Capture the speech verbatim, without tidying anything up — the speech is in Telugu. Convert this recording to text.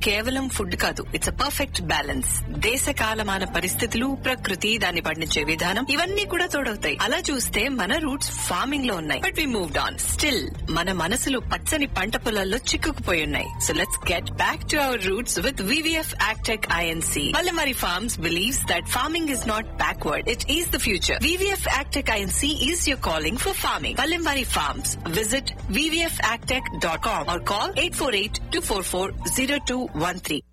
కేవలం ఫుడ్ కాదు, ఇట్స్ అ పర్ఫెక్ట్ బ్యాలెన్స్. దేశ కాలమాన పరిస్థితులు, ప్రకృతి, దాన్ని పండించే విధానం ఇవన్నీ కూడా తోడవుతాయి. అలా చూస్తే మన రూట్స్ ఫార్మింగ్ లో ఉన్నాయి, but we moved on. Still మన మనసులు పచ్చని పంట పొలాల్లో చిక్కుకుపోయి ఉన్నాయి. So let's get back to our roots with V V F Agtech I N C. Palimari Farms believes that farming is not backward, it is the future. V V F Agtech I N C is your calling for farming. Palimari Farms. Visit v v f agtech dot com or call eight four eight, two four four, zero two one three.